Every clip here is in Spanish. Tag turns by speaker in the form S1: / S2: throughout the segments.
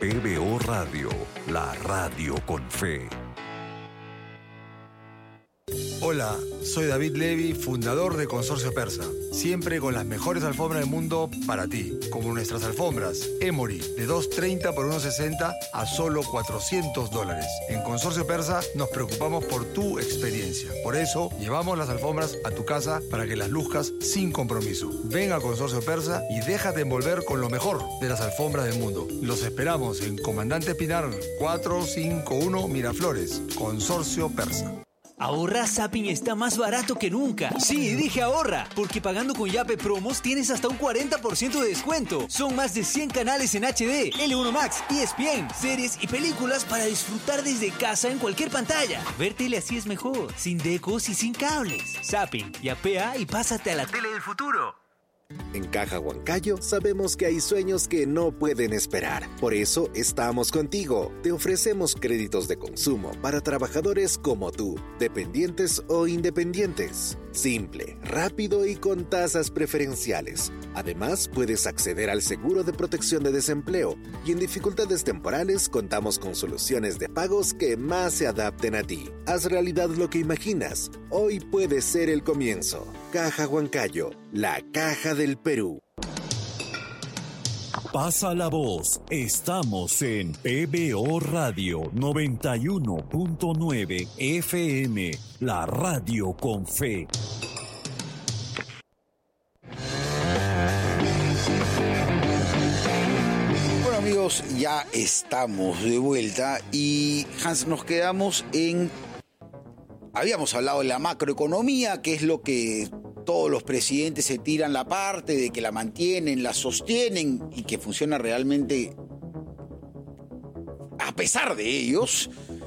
S1: PBO Radio, la radio con fe.
S2: Hola, soy David Levy, fundador de Consorcio Persa. Siempre con las mejores alfombras del mundo para ti, como nuestras alfombras Emory de $230 por $160 a solo $400. En Consorcio Persa nos preocupamos por tu experiencia. Por eso llevamos las alfombras a tu casa para que las luzcas sin compromiso. Ven a Consorcio Persa y déjate envolver con lo mejor de las alfombras del mundo. Los esperamos en Comandante Pinar 451 Miraflores. Consorcio Persa.
S3: Ahorra Zapping está más barato que nunca. Sí, dije ahorra, porque pagando con Yape Promos tienes hasta un 40% de descuento. Son más de 100 canales en HD, L1 Max, ESPN, series y películas para disfrutar desde casa en cualquier pantalla. Ver tele así es mejor, sin decos y sin cables. Zapping, yapea y pásate a la tele del futuro.
S4: En Caja Huancayo sabemos que hay sueños que no pueden esperar. Por eso estamos contigo. Te ofrecemos créditos de consumo para trabajadores como tú, dependientes o independientes. Simple, rápido y con tasas preferenciales. Además, puedes acceder al seguro de protección de desempleo y en dificultades temporales contamos con soluciones de pagos que más se adapten a ti. Haz realidad lo que imaginas. Hoy puede ser el comienzo. Caja Huancayo, la caja del Perú.
S1: Pasa la voz. Estamos en PBO Radio 91.9 FM, la radio con fe.
S5: Bueno, amigos, ya estamos de vuelta y Hans, nos quedamos en... Habíamos hablado de la macroeconomía, que es lo que todos los presidentes se tiran la parte de que la mantienen, la sostienen y que funciona realmente a pesar de ellos.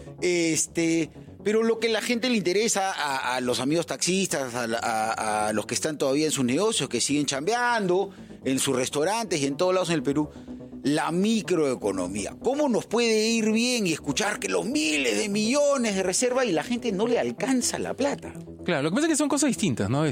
S5: Pero lo que la gente le interesa a los amigos taxistas, a los que están todavía en sus negocios, que siguen chambeando en sus restaurantes y en todos lados en el Perú, la microeconomía. ¿Cómo nos puede ir bien y escuchar que los miles de millones de reserva y la gente no le alcanza la plata?
S6: Claro, lo que pasa es que son cosas distintas, ¿no?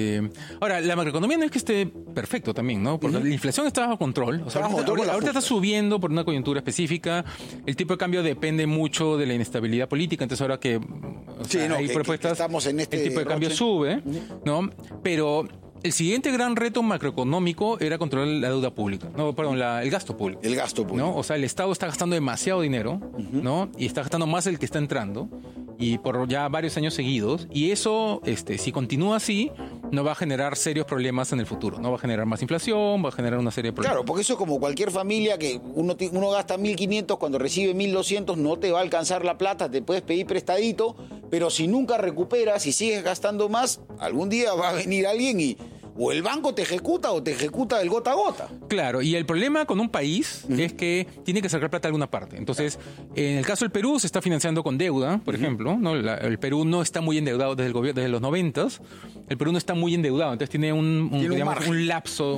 S6: Ahora, la macroeconomía no es que esté perfecto también, ¿no? Porque la inflación está bajo control. O sea, ahorita está subiendo por una coyuntura específica. El tipo de cambio depende mucho de la inestabilidad política. Entonces, ahora que hay propuestas, que estamos en el tipo de cambio sube, ¿no? Pero el siguiente gran reto macroeconómico era controlar la deuda pública. No, perdón, el gasto público.
S5: El gasto público.
S6: ¿No? O sea, el Estado está gastando demasiado dinero, ¿no? Y está gastando más el que está entrando. Y por ya varios años seguidos. Y eso, si continúa así, no va a generar serios problemas en el futuro. No va a generar más inflación, va a generar una serie de problemas.
S5: Claro, porque eso es como cualquier familia que uno gasta 1.500, cuando recibe 1.200 no te va a alcanzar la plata, te puedes pedir prestadito, pero si nunca recuperas y sigues gastando más, algún día va a venir alguien y... o el banco te ejecuta o te ejecuta el gota a gota.
S6: Claro, y el problema con un país es que tiene que sacar plata de alguna parte. Entonces, en el caso del Perú se está financiando con deuda, por ejemplo, ¿no? El Perú no está muy endeudado desde el gobierno, desde los 90s. El Perú no está muy endeudado, entonces tiene un lapso,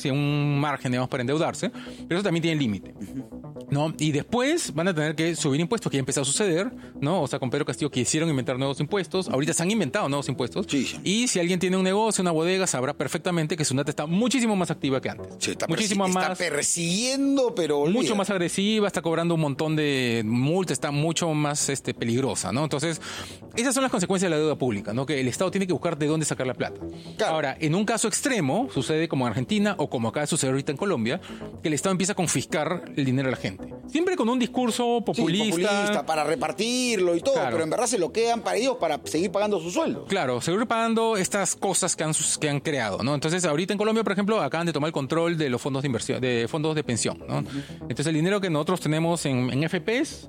S6: un margen, digamos, para endeudarse, pero eso también tiene límite, ¿no? Y después van a tener que subir impuestos, que ya empezó a suceder, ¿no? O sea, con Pedro Castillo quisieron inventar nuevos impuestos, ahorita se han inventado nuevos impuestos, y si alguien tiene un negocio, una bodega, sabrá perfectamente que Sunat está muchísimo más activa que antes.
S5: Sí, está
S6: persiguiendo, pero olvida. Mucho más agresiva, está cobrando un montón de multas, está mucho más peligrosa, ¿no? Entonces, esas son las consecuencias de la deuda pública, ¿no? Que el Estado tiene que buscar de dónde sacar la plata. Claro. Ahora, en un caso extremo, sucede como en Argentina o como acaba de suceder ahorita en Colombia, que el Estado empieza a confiscar el dinero a la gente. Siempre con un discurso populista
S5: para repartirlo y todo, claro. Pero en verdad se lo quedan para ellos para seguir pagando su sueldo.
S6: Claro, seguir pagando estas cosas que han creado, ¿no? Entonces, ahorita en Colombia, por ejemplo, acaban de tomar el control de los fondos de inversión, de fondos de pensión, ¿no? Entonces, el dinero que nosotros tenemos en FPs,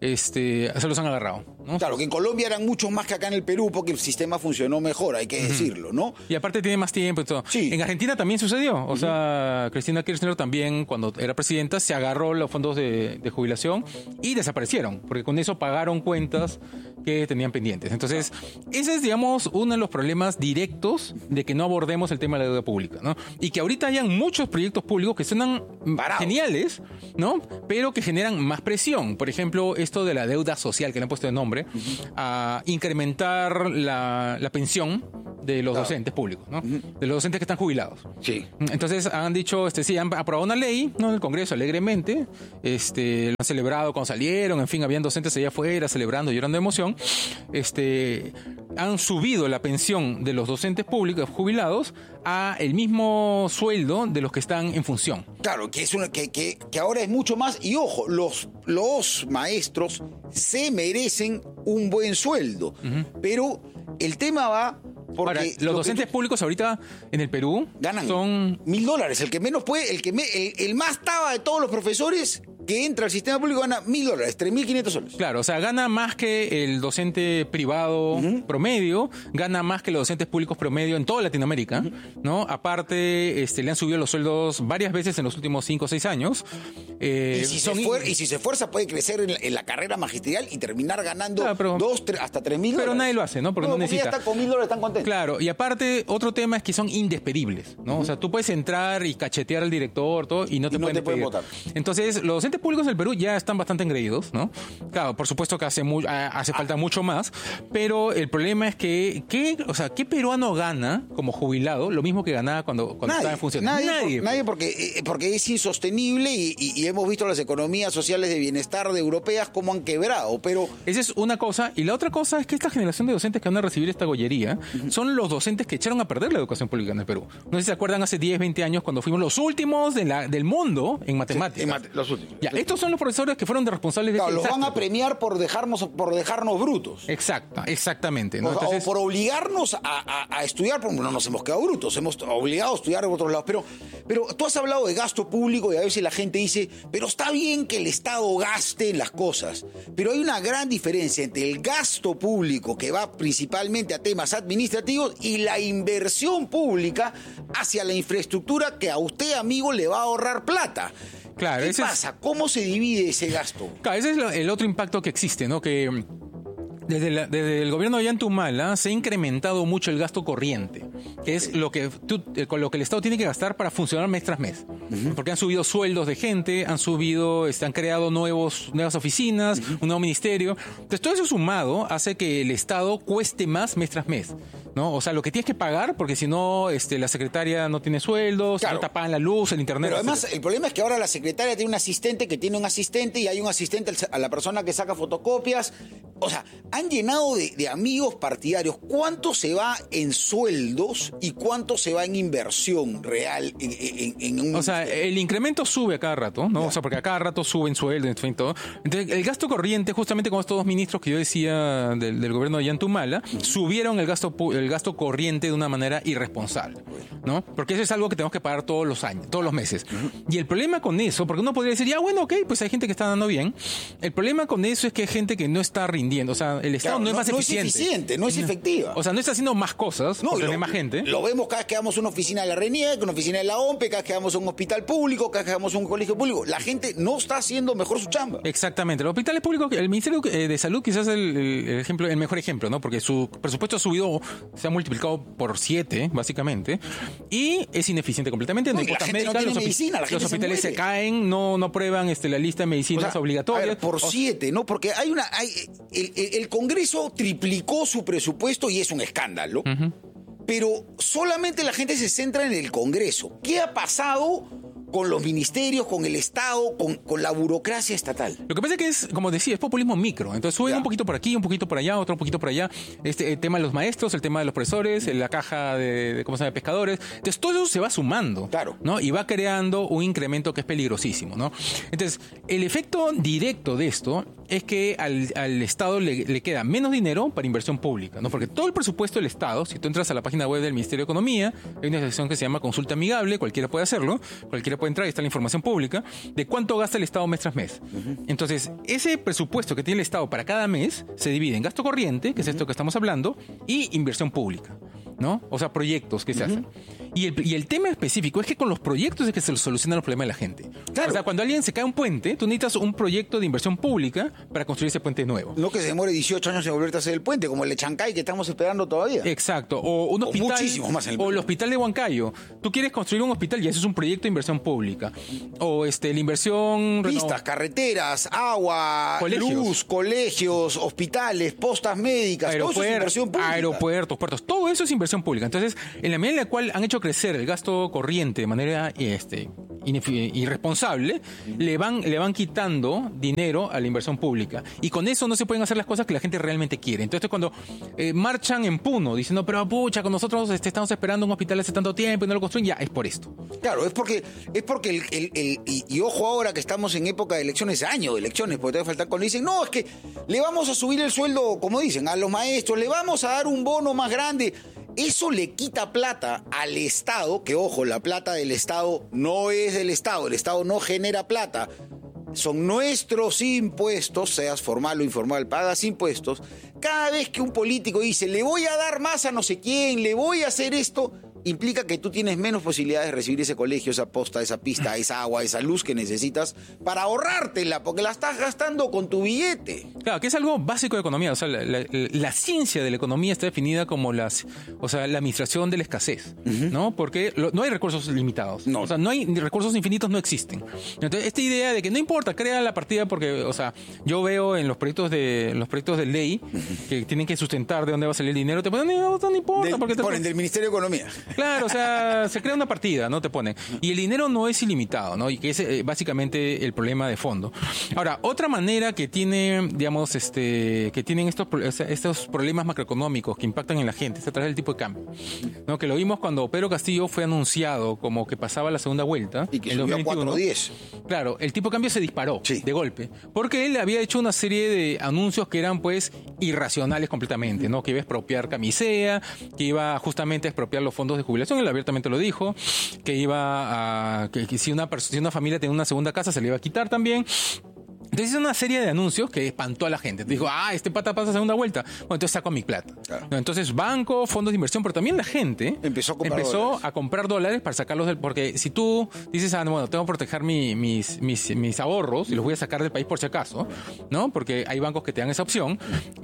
S6: se los han agarrado, ¿no?
S5: Claro, que en Colombia eran muchos más que acá en el Perú porque el sistema funcionó mejor, hay que decirlo, ¿no?
S6: Y aparte tiene más tiempo y todo.
S5: Sí.
S6: En Argentina también sucedió, o sea, Cristina Kirchner también, cuando era presidenta, se agarró los fondos de jubilación y desaparecieron, porque con eso pagaron cuentas que tenían pendientes. Entonces, ese es, digamos, uno de los problemas directos de que no abordemos el tema de la deuda pública, ¿no? Y que ahorita hayan muchos proyectos públicos que suenan geniales, ¿no? Pero que generan más presión. Por ejemplo, esto de la deuda social, que le han puesto de nombre, a incrementar la pensión de los docentes públicos, ¿no? De los docentes que están jubilados.
S5: Sí.
S6: Entonces han dicho, sí, han aprobado una ley, ¿no? En el Congreso alegremente, lo han celebrado cuando salieron, en fin, habían docentes allá afuera celebrando, llorando de emoción. Han subido la pensión de los docentes públicos jubilados a el mismo sueldo de los que están en función.
S5: Claro, que ahora es mucho más. Y ojo, los maestros se merecen un buen sueldo. Pero el tema va porque...
S6: Ahora, los docentes públicos ahorita en el Perú
S5: ganan
S6: son
S5: $1,000. El que menos puede, el más taba de todos los profesores que entra al sistema público gana $1,000, $3.500.
S6: Claro, o sea, gana más que el docente privado promedio, gana más que los docentes públicos promedio en toda Latinoamérica, ¿no? Aparte, le han subido los sueldos varias veces en los últimos 5 o 6 años.
S5: Y si se esfuerza puede crecer en la carrera magisterial y terminar ganando hasta $3,000.
S6: Pero nadie lo hace, ¿no? Porque no necesita.
S5: Ya está con $1,000, están contentos.
S6: Claro, y aparte, otro tema es que son indespedibles, ¿no? O sea, tú puedes entrar y cachetear al director, todo, y no te pueden votar. Entonces, los docentes públicos del Perú ya están bastante engreídos, ¿no? Claro, por supuesto que hace falta mucho más, pero el problema es que ¿qué peruano gana como jubilado lo mismo que ganaba cuando estaba en función?
S5: Nadie, porque es insostenible y hemos visto las economías sociales de bienestar de europeas cómo han quebrado, pero...
S6: Esa es una cosa, y la otra cosa es que esta generación de docentes que van a recibir esta gollería son los docentes que echaron a perder la educación pública en el Perú. No sé si se acuerdan hace 10, 20 años cuando fuimos los últimos del mundo en matemáticas.
S5: Sí, los últimos.
S6: Ya, estos son los profesores que fueron responsables de...
S5: Claro, los van a premiar por dejarnos brutos.
S6: Exactamente, ¿no?
S5: O por obligarnos a estudiar, porque no nos hemos quedado brutos, hemos obligado a estudiar en otros lados. Pero tú has hablado de gasto público y a veces la gente dice, pero está bien que el Estado gaste en las cosas, pero hay una gran diferencia entre el gasto público que va principalmente a temas administrativos y la inversión pública hacia la infraestructura que a usted, amigo, le va a ahorrar plata.
S6: Claro,
S5: ¿Qué pasa? ¿Cómo se divide ese gasto?
S6: Claro, ese es el otro impacto que existe, ¿no? Que desde el gobierno de Ollantumala se ha incrementado mucho el gasto corriente, que es con lo que el Estado tiene que gastar para funcionar mes tras mes. Porque han subido sueldos de gente, han creado nuevas oficinas, un nuevo ministerio. Entonces todo eso sumado hace que el Estado cueste más mes tras mes, ¿no? O sea, lo que tienes que pagar, porque si no, la secretaria no tiene sueldos, claro, no te pagan la luz, el internet.
S5: Pero además, el problema es que ahora la secretaria tiene un asistente que tiene un asistente y hay un asistente a la persona que saca fotocopias. O sea, han llenado de amigos partidarios. ¿Cuánto se va en sueldos y cuánto se va en inversión real en un...
S6: O sea, el incremento sube a cada rato, ¿no? Ya. O sea, porque a cada rato suben sueldos, en fin, todo. Entonces, el gasto corriente, justamente con estos dos ministros que yo decía del gobierno de Ollantumala, subieron el gasto corriente de una manera irresponsable, ¿no? Porque eso es algo que tenemos que pagar todos los años, todos los meses. Y el problema con eso, porque uno podría decir, ya, bueno, ok, pues hay gente que está dando bien. El problema con eso es que hay gente que no está rindiendo. O sea, el Estado no es más eficiente.
S5: No es efectiva.
S6: O sea, no está haciendo más cosas porque hay más gente.
S5: Lo vemos cada vez que vamos a una oficina de la RENIEC, una oficina de la OMPE, cada vez que vamos a un hospital público, cada vez que vamos a un colegio público. La gente no está haciendo mejor su chamba.
S6: Exactamente. Los hospitales públicos, el Ministerio de Salud quizás es el mejor ejemplo, ¿no? Porque su presupuesto se ha multiplicado por 7, básicamente, y es ineficiente completamente.
S5: No, la gente no tiene medicina, la gente
S6: los hospitales se caen, no aprueban la lista de medicinas obligatorias.
S5: A ver, por 7, ¿no? Porque el Congreso triplicó su presupuesto y es un escándalo. Pero solamente la gente se centra en el Congreso. ¿Qué ha pasado con los ministerios, con el Estado, con la burocracia estatal?
S6: Lo que pasa es que es, como decía, es populismo micro. Entonces suben un poquito por aquí, un poquito por allá, otro poquito por allá. El tema de los maestros, el tema de los profesores, la caja de ¿cómo se llama? Pescadores. Entonces todo eso se va sumando,
S5: claro,
S6: ¿no? Y va creando un incremento que es peligrosísimo, ¿no? Entonces, el efecto directo de esto es que al Estado le queda menos dinero para inversión pública, ¿no? Porque todo el presupuesto del Estado, si tú entras a la página web del Ministerio de Economía, hay una sección que se llama Consulta Amigable, cualquiera puede hacerlo, cualquiera puede entrar y está la información pública de cuánto gasta el Estado mes tras mes. Entonces, ese presupuesto que tiene el Estado para cada mes se divide en gasto corriente, que es esto que estamos hablando, y inversión pública, ¿no? O sea, proyectos que se hacen. Y el tema específico es que con los proyectos es que se solucionan los problemas de la gente.
S5: Claro.
S6: O sea, cuando alguien se cae un puente, tú necesitas un proyecto de inversión pública para construir ese puente nuevo.
S5: No que se demore 18 años en volverte a hacer el puente, como el de Chancay que estamos esperando todavía.
S6: Exacto. O un hospital.
S5: muchísimos más en el
S6: O el
S5: Perú.
S6: hospital de Huancayo. Tú quieres construir un hospital y eso es un proyecto de inversión pública. O la inversión...
S5: Pistas, carreteras, agua,
S6: Colegios.
S5: luz, colegios, hospitales, postas médicas, todo eso es inversión pública.
S6: Aeropuertos, puertos, todo eso es inversión pública. Entonces, en la medida en la cual han hecho crecer el gasto corriente de manera irresponsable, le van quitando dinero a la inversión pública. Y con eso no se pueden hacer las cosas que la gente realmente quiere. Entonces, cuando marchan en Puno diciendo, pero pucha, con nosotros estamos esperando un hospital hace tanto tiempo y no lo construyen, ya, es por esto.
S5: Claro, es porque y ojo ahora que estamos en época de elecciones, año de elecciones, porque todavía faltan cuando dicen, no, es que le vamos a subir el sueldo, como dicen, a los maestros, le vamos a dar un bono más grande. Eso le quita plata al Estado, que ojo, la plata del Estado no es del Estado, el Estado no genera plata. Son nuestros impuestos, seas formal o informal, pagas impuestos. Cada vez que un político dice, le voy a dar más a no sé quién, le voy a hacer esto, implica que tú tienes menos posibilidades de recibir ese colegio, esa posta, esa pista, esa agua, esa luz que necesitas para ahorrártela, porque la estás gastando con tu billete.
S6: Claro, que es algo básico de economía. O sea, la ciencia de la economía está definida como la administración de la escasez, ¿no? Porque no hay recursos limitados.
S5: No.
S6: O sea, no hay recursos infinitos, no existen. Entonces, esta idea de que no importa, crea la partida porque, o sea, yo veo en los proyectos de ley que tienen que sustentar de dónde va a salir el dinero, te ponen, no importa. Porque
S5: Ponen del Ministerio de Economía.
S6: Claro, o sea, se crea una partida, ¿no? Te ponen. Y el dinero no es ilimitado, ¿no? Y que es básicamente el problema de fondo. Ahora, otra manera que tiene, digamos, que tienen estos problemas macroeconómicos que impactan en la gente es a través del tipo de cambio, ¿no? Que lo vimos cuando Pedro Castillo fue anunciado como que pasaba la segunda vuelta.
S5: Y que
S6: en
S5: subió a
S6: 2021.
S5: 4.10.
S6: Claro, el tipo de cambio se disparó de golpe. Porque él había hecho una serie de anuncios que eran, pues, irracionales completamente, ¿no? Que iba a expropiar camisea, que iba justamente a expropiar los fondos de jubilación, él abiertamente lo dijo, que iba a que si una familia tenía una segunda casa se le iba a quitar también. Entonces hizo una serie de anuncios que espantó a la gente. Dijo, este pata pasa segunda vuelta. Bueno, entonces saco mi plata. Claro. No, entonces banco, fondos de inversión, pero también la gente empezó a comprar dólares para sacarlos porque si tú dices, bueno, tengo que proteger mis ahorros y los voy a sacar del país por si acaso, ¿no? Porque hay bancos que te dan esa opción.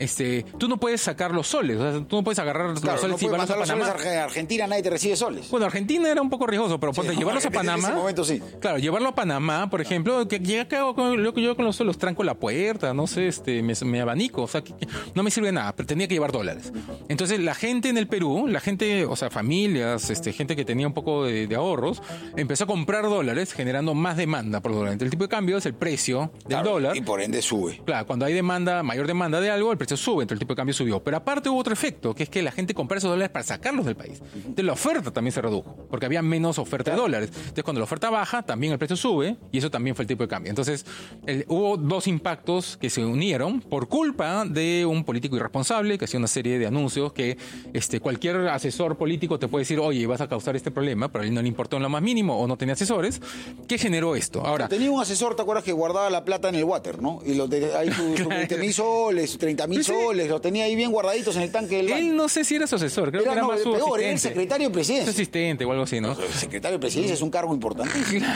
S6: Tú no puedes sacar los soles, o sea, tú no puedes agarrar los soles y llevarlos a Panamá.
S5: Argentina nadie te recibe soles.
S6: Bueno, Argentina era un poco riesgoso, pero llevarlos a Panamá.
S5: En ese momento sí.
S6: Claro, llevarlo a Panamá, por ejemplo, ¿qué hago con los soles? Tranco la puerta, no sé, me abanico, o sea, que no me sirve de nada, pero tenía que llevar dólares. Entonces la gente en el Perú, o sea, familias, gente que tenía un poco de ahorros, empezó a comprar dólares generando más demanda por dólar. Entonces, el tipo de cambio es el precio del dólar.
S5: Y por ende sube.
S6: Claro, cuando hay mayor demanda de algo, el precio sube, entonces el tipo de cambio subió. Pero aparte hubo otro efecto, que es que la gente compraba esos dólares para sacarlos del país. Entonces la oferta también se redujo, porque había menos oferta de dólares. Entonces cuando la oferta baja, también el precio sube, y eso también fue el tipo de cambio. Entonces hubo dos impactos que se unieron por culpa de un político irresponsable que hacía una serie de anuncios que cualquier asesor político te puede decir, oye, vas a causar este problema, pero a él no le importó en lo más mínimo o no tenía asesores. ¿Qué generó esto? Ahora,
S5: tenía un asesor, ¿te acuerdas que guardaba la plata en el water, no? Y ahí sus 20.000 soles, 30.000 soles, lo tenía ahí bien guardaditos en el tanque del baño.
S6: Él no sé si era su asesor, creo que era más su asistente.
S5: Era el secretario de presidencia.
S6: Su asistente o algo así, ¿no?
S5: El secretario de presidencia es un cargo importante.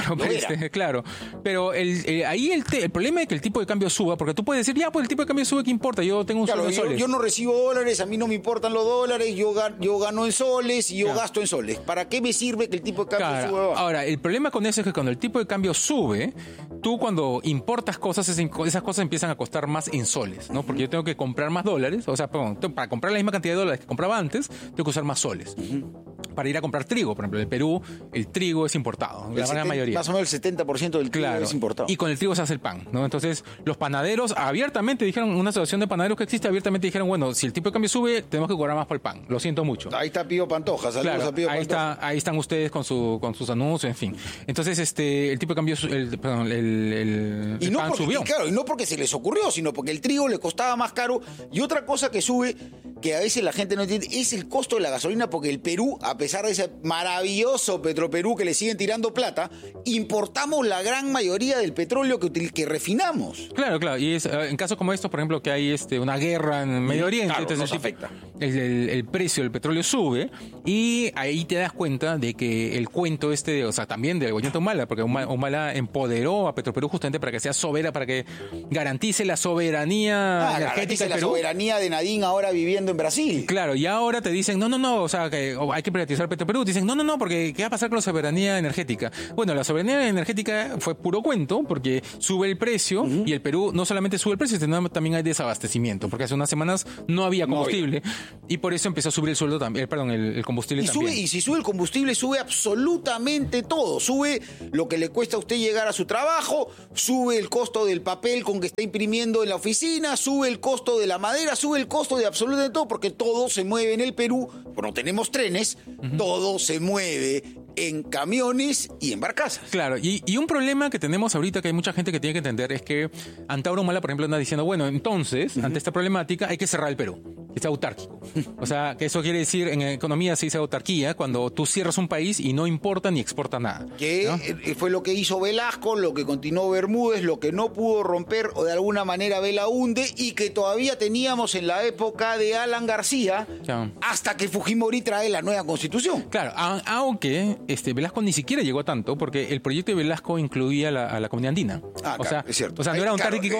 S6: Claro, pero ahí el problema es que el tipo de cambio suba, porque tú puedes decir, ya, pues el tipo de cambio sube, ¿qué importa? Yo tengo un sueldo en soles.
S5: Yo no recibo dólares, a mí no me importan los dólares, yo gano en soles y yo gasto en soles. ¿Para qué me sirve que el tipo de cambio suba?
S6: Ahora, el problema con eso es que cuando el tipo de cambio sube, tú cuando importas cosas, esas cosas empiezan a costar más en soles, ¿no? Porque yo tengo que comprar más dólares, o sea, para comprar la misma cantidad de dólares que compraba antes, tengo que usar más soles. Para ir a comprar trigo, por ejemplo, en el Perú, el trigo es importado, la gran mayoría.
S5: Más o menos el 70% del trigo es importado.
S6: Y con el trigo se hace el pan, ¿no? Entonces, los panaderos abiertamente dijeron, una asociación de panaderos que existe, abiertamente dijeron, bueno, si el tipo de cambio sube, tenemos que cobrar más por el pan. Lo siento mucho.
S5: Ahí está Pío Pantoja, saludos a Pío Pantoja.
S6: Ahí están ustedes con sus anuncios, en fin. Entonces, el tipo de cambio, el pan subió.
S5: Y claro, y no porque se les ocurrió, sino porque el trigo le costaba más caro. Y otra cosa que sube, que a veces la gente no entiende, es el costo de la gasolina, porque el Perú, a pesar de ese maravilloso Petroperú que le siguen tirando plata, importamos la gran mayoría del petróleo que refinamos.
S6: Claro, y es, en casos como estos, por ejemplo, que hay una guerra en Medio Oriente,
S5: Claro,
S6: entonces
S5: nos afecta.
S6: El precio del petróleo sube, y ahí te das cuenta de que el cuento también del Ollanta Humala, porque Humala empoderó a Petroperú justamente para que sea soberana, para que garantice la soberanía energética del
S5: la
S6: Perú.
S5: soberanía de Nadine ahora viviendo en Brasil.
S6: Claro, y ahora te dicen, no, o sea, que hay que privatizar Petroperú. Dicen, no, porque ¿qué va a pasar con la soberanía energética? Bueno, la soberanía energética fue puro cuento, porque sube el precio, y el Perú no solamente sube el precio, sino también hay desabastecimiento, porque hace unas semanas no había combustible, y por eso empezó a subir el sueldo también, el combustible también.
S5: Y si sube el combustible, sube absolutamente todo. Sube lo que le cuesta a usted llegar a su trabajo, sube el costo del papel con que está imprimiendo en la oficina, sube el costo de la madera, sube el costo de absolutamente todo, porque todo se mueve en el Perú, pues no tenemos trenes, todo se mueve en camiones y en barcazas.
S6: Claro, y un problema que tenemos ahorita, que hay mucha gente que tiene que entender, es que Antauro Humala, por ejemplo, anda diciendo, bueno, entonces, ante esta problemática, hay que cerrar el Perú, que sea autárquico. O sea, que eso quiere decir, en economía se dice autarquía, cuando tú cierras un país y no importa ni exporta nada.
S5: Que fue lo que hizo Velasco, lo que continuó Bermúdez, lo que no pudo romper o de alguna manera Belaúnde, y que todavía teníamos en la época de Alan García, hasta que Fujimori trae la nueva constitución.
S6: Claro, aunque Velasco ni siquiera llegó a tanto, porque el proyecto de Velasco incluía a la comunidad andina.
S5: Claro, es cierto.
S6: O sea, no era autárquico.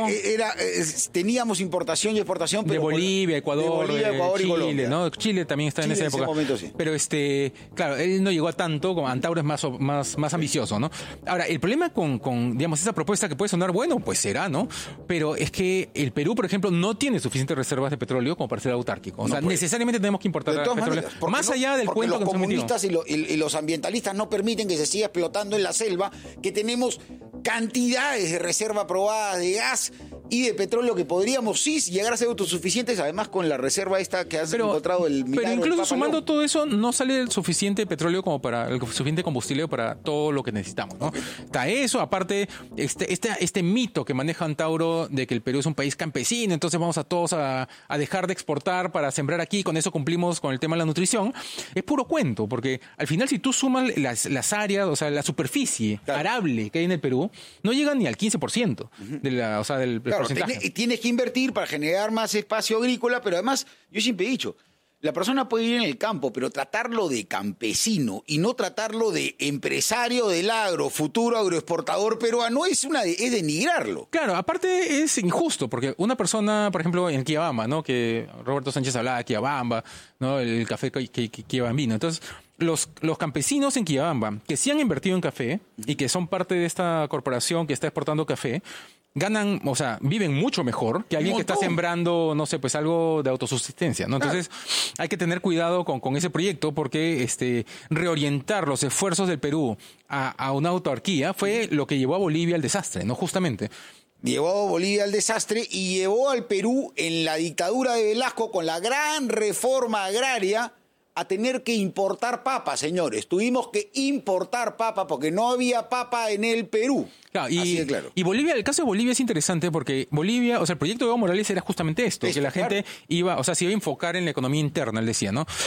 S5: Teníamos importación y exportación, pero
S6: de Bolivia, Ecuador,
S5: y
S6: Chile,
S5: Colombia.
S6: ¿no? Chile también está en esa época.
S5: Momento, sí.
S6: Pero claro, él no llegó a tanto, como Antauro es más ambicioso, ¿no? Ahora, el problema con digamos, esa propuesta que puede sonar, bueno, pues será, ¿no? Pero es que el Perú, por ejemplo, no tiene suficientes reservas de petróleo como para ser autárquico. O sea, necesariamente tenemos que importar petróleo. Más allá del cuento que
S5: los comunistas y los ambientalistas no permiten que se siga explotando en la selva, que tenemos cantidades de reserva aprobadas de gas y de petróleo que podríamos llegar a ser autosuficientes, además con la reserva esta que has encontrado el milagro.
S6: Pero incluso
S5: del
S6: sumando todo eso, no sale el suficiente petróleo como para el suficiente combustible para todo lo que necesitamos, ¿no? Está eso, aparte este mito que maneja Antauro de que el Perú es un país campesino, entonces vamos a todos a dejar de exportar para sembrar aquí, con eso cumplimos con el tema de la nutrición. Es puro cuento, porque al final si tú sumas las áreas, o sea, la superficie arable que hay en el Perú, no llega ni al 15% del porcentaje.
S5: Tienes que invertir para generar más espacio agrícola, pero además, yo siempre he dicho, la persona puede vivir en el campo, pero tratarlo de campesino y no tratarlo de empresario del agro, futuro agroexportador peruano, es denigrarlo.
S6: Claro, aparte es injusto, porque una persona, por ejemplo, en Quillabamba, ¿no? Que Roberto Sánchez hablaba de Quillabamba, ¿no? El café quillabambino. Entonces, los campesinos en Quillabamba, que sí han invertido en café y que son parte de esta corporación que está exportando café, ganan, o sea, viven mucho mejor que alguien que está sembrando, no sé, pues algo de autosubsistencia, ¿no? Entonces, hay que tener cuidado con ese proyecto, porque reorientar los esfuerzos del Perú a una autarquía fue lo que llevó a Bolivia al desastre, ¿no? Justamente.
S5: Llevó a Bolivia al desastre y llevó al Perú en la dictadura de Velasco con la gran reforma agraria a tener que importar papa, señores. Tuvimos que importar papa porque no había papa en el Perú.
S6: Claro,
S5: así de claro.
S6: Y Bolivia, el caso de Bolivia es interesante porque Bolivia, o sea, el proyecto de Evo Morales era justamente esto, que la gente iba, o sea, se iba a enfocar en la economía interna, él decía, ¿no?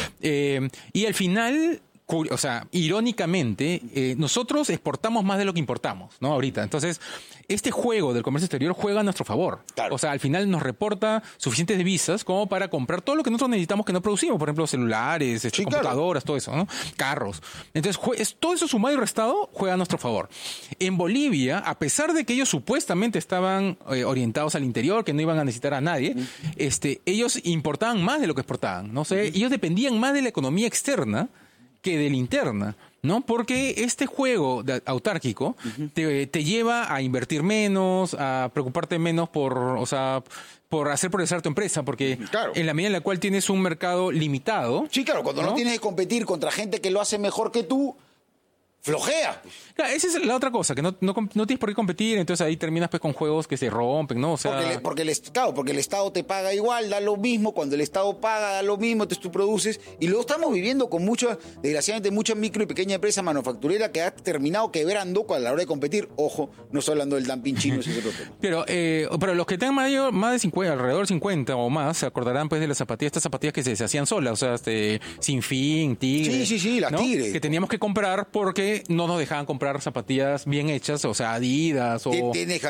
S6: Y al final, o sea, irónicamente, nosotros exportamos más de lo que importamos, ¿no? Ahorita. Entonces, este juego del comercio exterior juega a nuestro favor. Claro. O sea, al final nos reporta suficientes divisas como para comprar todo lo que nosotros necesitamos que no producimos. Por ejemplo, celulares, computadoras, todo eso, ¿no? Carros. Entonces, todo eso sumado y restado juega a nuestro favor. En Bolivia, a pesar de que ellos supuestamente estaban orientados al interior, que no iban a necesitar a nadie, ellos importaban más de lo que exportaban, ¿no? O sea, ellos dependían más de la economía externa que de la interna, ¿no? Porque este juego autárquico te lleva a invertir menos, a preocuparte menos por hacer progresar tu empresa, porque en la medida en la cual tienes un mercado limitado...
S5: Sí, claro, cuando no tienes que competir contra gente que lo hace mejor que tú, flojea.
S6: Claro, esa es la otra cosa, que no tienes por qué competir, entonces ahí terminas pues con juegos que se rompen, ¿no? O sea...
S5: Porque el Estado te paga igual, da lo mismo, cuando el Estado paga da lo mismo, entonces tú produces, y luego estamos viviendo con desgraciadamente mucha micro y pequeña empresa manufacturera que ha terminado quebrando a la hora de competir. Ojo, no estoy hablando del dumping chino, ese es otro tema.
S6: Pero los que tengan más de 50, alrededor de 50 o más, se acordarán pues de las zapatillas, estas zapatillas que se hacían solas, o sea, Sin Fin, Tigre.
S5: Sí, las
S6: ¿no?
S5: Tigre.
S6: Que teníamos que comprar porque no nos dejaban comprar zapatillas bien hechas, o sea, Adidas o...
S5: Tienen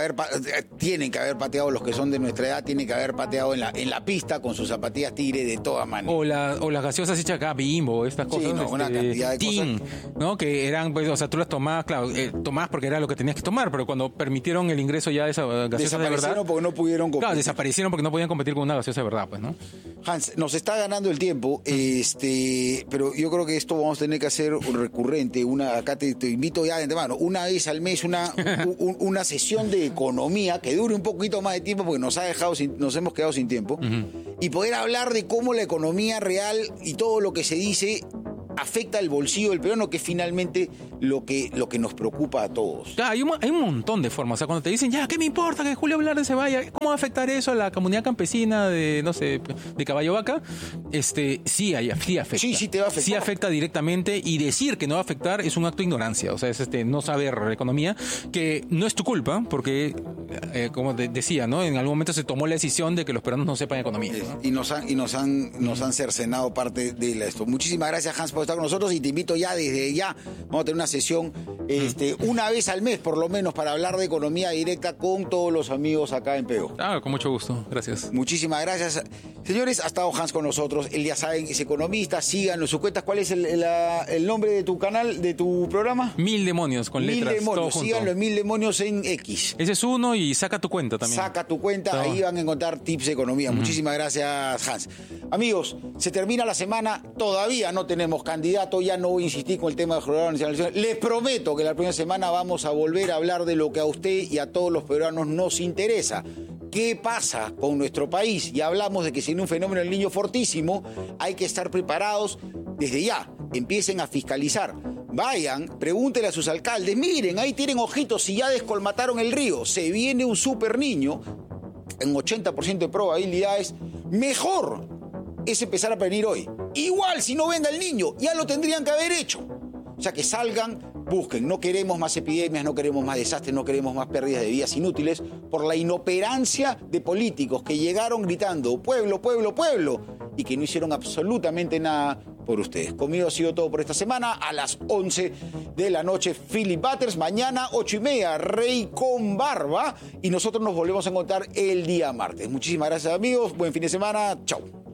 S5: que haber pateado los que son de nuestra edad, tienen que haber pateado en la pista con sus zapatillas Tigre de todas maneras.
S6: O las gaseosas hechas acá, Bimbo, estas cosas.
S5: Sí, una cantidad de
S6: cosas. ¿No? Que eran, pues, o sea, tú las tomabas, claro, tomabas porque era lo que tenías que tomar, pero cuando permitieron el ingreso ya de esas gaseosas de verdad...
S5: porque no pudieron competir.
S6: Claro, desaparecieron porque no podían competir con una gaseosa de verdad, pues, ¿no?
S5: Hans, nos está ganando el tiempo, pero yo creo que esto vamos a tener que hacer recurrente. Acá te invito ya de antemano, una vez al mes, una sesión de economía que dure un poquito más de tiempo porque nos hemos quedado sin tiempo, y poder hablar de cómo la economía real y todo lo que se dice afecta el bolsillo del peruano, que es finalmente lo que nos preocupa a todos.
S6: Claro, hay un montón de formas. O sea, cuando te dicen, ya, ¿qué me importa que Julio Velarde se vaya? ¿Cómo va a afectar eso a la comunidad campesina de, no sé, de Caballo Vaca? Sí afecta.
S5: Sí, te va a afectar.
S6: Sí afecta directamente, y decir que no va a afectar es un acto de ignorancia. O sea, es no saber economía, que no es tu culpa, porque, como decía, ¿no? En algún momento se tomó la decisión de que los peruanos no sepan economía, ¿no?
S5: Y nos han cercenado parte de esto. Muchísimas gracias, Hans, por estar con nosotros, y te invito desde ya, vamos a tener una sesión una vez al mes por lo menos para hablar de economía directa con todos los amigos acá en PBO.
S6: Con mucho gusto, gracias.
S5: Muchísimas gracias. Señores, ha estado Hans con nosotros, él ya saben, es economista, síganlo en sus cuentas. ¿Cuál es el nombre de tu canal, de tu programa?
S6: Mil Demonios, con letras.
S5: Mil Demonios,
S6: todo junto.
S5: síganlo en Mil Demonios en X.
S6: Ese es uno, y saca tu cuenta también.
S5: Saca tu cuenta, ahí van a encontrar tips de economía. Muchísimas gracias, Hans. Amigos, se termina la semana, todavía no tenemos candidato, ya no voy a insistir con el tema de Jornada Nacional. Les prometo que la próxima semana vamos a volver a hablar de lo que a usted y a todos los peruanos nos interesa. ¿Qué pasa con nuestro país? Ya hablamos de que si hay un fenómeno del Niño fortísimo, hay que estar preparados desde ya. Empiecen a fiscalizar. Vayan, pregúntenle a sus alcaldes. Miren, ahí tienen ojitos, si ya descolmataron el río. Se viene un super niño, en 80% de probabilidades. Mejor es empezar a prevenir hoy. Igual, si no venga el niño, ya lo tendrían que haber hecho. O sea, que salgan, busquen. No queremos más epidemias, no queremos más desastres, no queremos más pérdidas de vidas inútiles por la inoperancia de políticos que llegaron gritando pueblo, pueblo, pueblo, y que no hicieron absolutamente nada por ustedes. Conmigo ha sido todo por esta semana. A las 11 de la noche, Philip Butters. Mañana, 8:30, Rey con Barba. Y nosotros nos volvemos a encontrar el día martes. Muchísimas gracias, amigos. Buen fin de semana. Chau.